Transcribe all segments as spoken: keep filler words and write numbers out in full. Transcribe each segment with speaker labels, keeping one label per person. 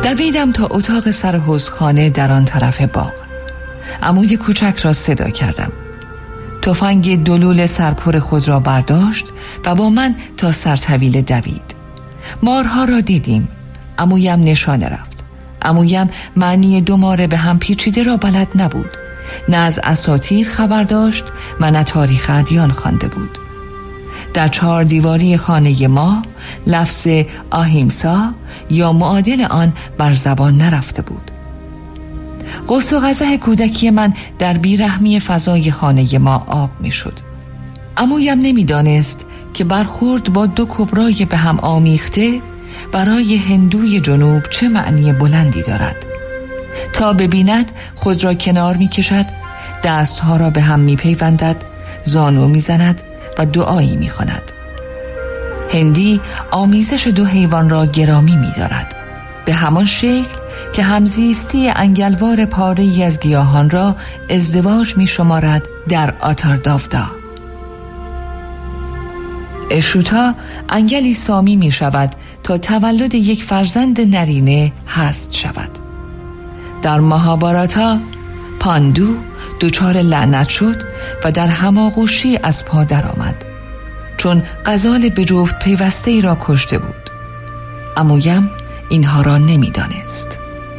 Speaker 1: دویدم تا اتاق سر حوضخانه در آن طرف باغ. عموی کوچک را صدا کردم. تفنگ دلول سرپر خود را برداشت و با من تا سرطویله دوید. مارها را دیدیم. عمویم نشانه رفت. عمویم معنی دو ماره به هم پیچیده را بلد نبود. نه از اساطیر خبر داشت و نه تاریخ ادیان خوانده بود. در چهار دیواری خانه ما لفظ آهیمسا یا معادل آن بر زبان نرفته بود. قوس و قزح کودکی من در بیرحمی فضای خانه ما آب می شد. عمویم نمی دانست که برخورد با دو کبرای به هم آمیخته برای هندوی جنوب چه معنی بلندی دارد. تا ببیند خود را کنار می کشد، دستها را به هم می پیوندد، زانو می زند و دعایی می خواند. هندی آمیزش دو حیوان را گرامی می دارد، به همان شکل که همزیستی انگلوار پاره‌ای از گیاهان را ازدواج می شمارد در آتارداودا. اشروتا انگلی سامی می شود تا تولد یک فرزند نرینه هست شود. در ماهاباراتا پاندو دچار لعنت شد و در هماغوشی از پا در آمد چون غزال به جفت پیوسته ای را کشته بود. عمویم اینها را نمی دانست.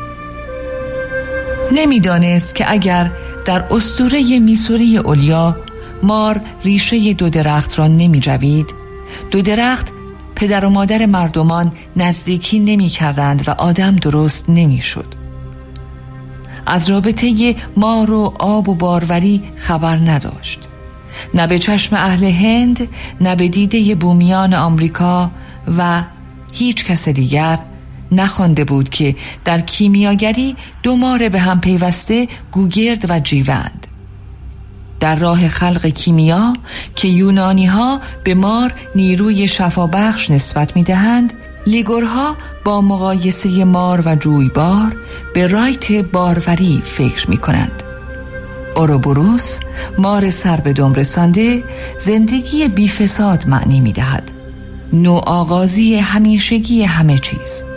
Speaker 1: نمی دانست که اگر در اسطوره میسوری اولیا مار ریشه دو درخت را نمی جوید، دو درخت پدر و مادر مردمان نزدیکی نمی کردند و آدم درست نمی شد. از رابطه مار و آب و باروری خبر نداشت. نه به چشم اهل هند، نه به دیده بومیان آمریکا و هیچ کس دیگر نخوانده بود که در کیمیاگری دو مار به هم پیوسته گوگرد و جیوند. در راه خلق کیمیا که یونانی ها به مار نیروی شفابخش نسبت می دهند، لیگورها با مقایسه مار و جویبار به رایت باروری فکر می کنند. اوروبوروس مار سر به دم رسانده زندگی بی فساد معنی می دهد، نوآغازی همیشگی همه چیز.